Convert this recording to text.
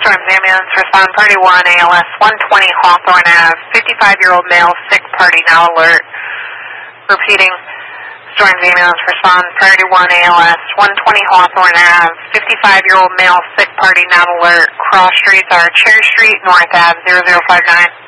Storms ambulance, respond party 1, ALS 120 Hawthorne Ave, 55-year-old male, sick party, now alert. Repeating, Storms ambulance, respond priority 1, ALS 120 Hawthorne Ave, 55-year-old male, sick party, not alert. Cross streets are Cherry Street, North Ave 0059.